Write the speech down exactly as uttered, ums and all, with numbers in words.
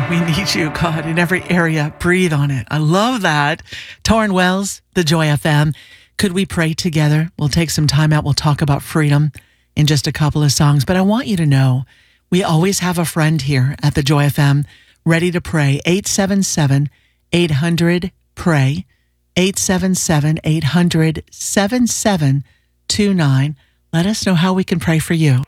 We need you, God, in every area. Breathe on it. I love that. Torrin Wells, The Joy F M. Could we pray together? We'll take some time out. We'll talk about freedom in just a couple of songs. But I want you to know we always have a friend here at The Joy F M ready to pray. eight seven seven, eight hundred, pray. eight seven seven, eight hundred, seven seven two nine. Let us know how we can pray for you.